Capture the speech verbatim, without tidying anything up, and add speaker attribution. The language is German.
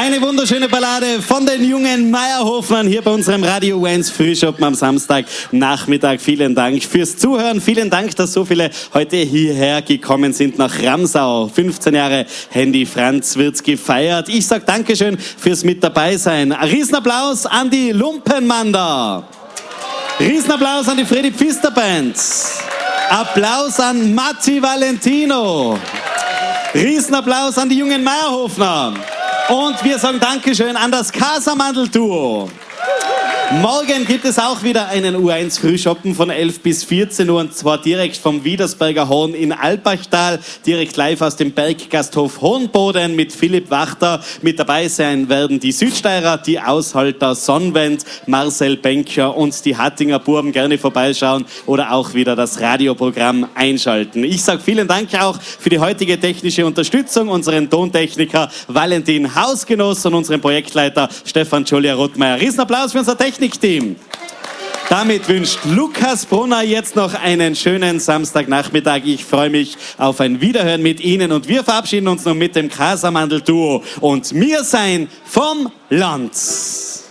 Speaker 1: Eine wunderschöne Ballade von den jungen Meierhofnern hier bei unserem Radio eins Frühschoppen am Samstagnachmittag. Vielen Dank fürs Zuhören. Vielen Dank, dass so viele heute hierher gekommen sind nach Ramsau. fünfzehn Jahre Handy Franz wird's gefeiert. Ich sag Dankeschön fürs mit dabei sein. Riesenapplaus an die Lumpenmander. Riesenapplaus an die Freddy Pfister Band. Applaus an Matti Valentino. Riesenapplaus an die jungen Meierhofner. Und wir sagen Dankeschön an das Casamandel-Duo. Morgen gibt es auch wieder einen U eins Frühschoppen von elf bis vierzehn Uhr und zwar direkt vom Wiedersberger Hohn in Alpachtal, direkt live aus dem Berggasthof Hohenboden mit Philipp Wachter. Mit dabei sein werden die Südsteirer, die Aushalter Sonnenwend, Marcel Benker und die Hattinger Burben. Gerne vorbeischauen oder auch wieder das Radioprogramm einschalten. Ich sage vielen Dank auch für die heutige technische Unterstützung, unseren Tontechniker Valentin Hausgenoss und unseren Projektleiter Stefan Jolia-Rottmeier. Riesenapplaus für unser Technik Team. Damit wünscht Lukas Brunner jetzt noch einen schönen Samstagnachmittag. Ich freue mich auf ein Wiederhören mit Ihnen und wir verabschieden uns nun mit dem Casamandel-Duo und mir sein vom Land.